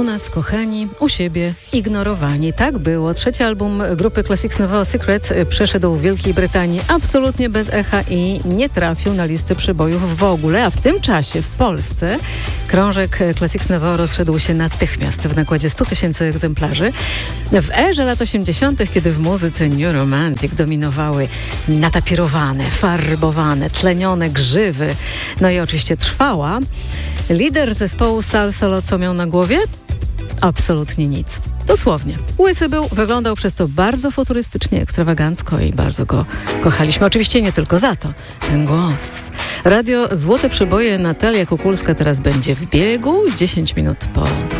U nas kochani, u siebie ignorowani. Tak było. Trzeci album grupy Classics Novo Secret przeszedł w Wielkiej Brytanii absolutnie bez echa i nie trafił na listy przybojów w ogóle, a w tym czasie w Polsce krążek Classics Novo rozszedł się natychmiast w nakładzie 100 000 egzemplarzy. W erze lat 80., kiedy w muzyce New Romantic dominowały natapirowane, farbowane, tlenione grzywy, no i oczywiście trwała, lider zespołu Sal Solo co miał na głowie? Absolutnie nic. Dosłownie. Łysy był, wyglądał przez to bardzo futurystycznie, ekstrawagancko i bardzo go kochaliśmy. Oczywiście nie tylko za to. Ten głos. Radio Złote Przeboje, Natalia Kukulska teraz będzie w biegu. 10 minut po